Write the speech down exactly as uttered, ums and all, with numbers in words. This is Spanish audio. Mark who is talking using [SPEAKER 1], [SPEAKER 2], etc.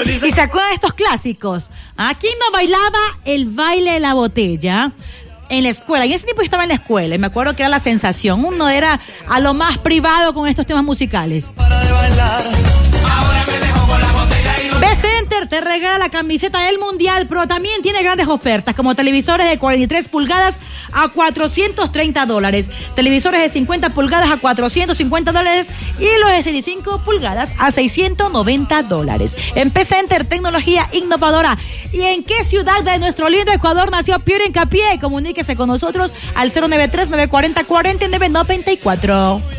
[SPEAKER 1] ¿Y se acuerdan de estos clásicos? ¿A quién no bailaba el baile de la botella? En la escuela, y ese tipo estaba en la escuela, y me acuerdo que era la sensación. Uno era a lo más privado con estos temas musicales.
[SPEAKER 2] Para de bailar. Ahora me dejo con la botella y no...
[SPEAKER 1] B-Center te regala la camiseta del Mundial, pero también tiene grandes ofertas, como televisores de cuarenta y tres pulgadas a cuatrocientos treinta dólares, televisores de cincuenta pulgadas a cuatrocientos cincuenta dólares y los de sesenta y cinco pulgadas a seiscientos noventa dólares. En B-Center, tecnología innovadora. ¿Y en qué ciudad de nuestro lindo Ecuador nació Pierre Hincapié? Comuníquese con nosotros al cero nueve tres, nueve cuatro cero, cuatro nueve nueve cuatro.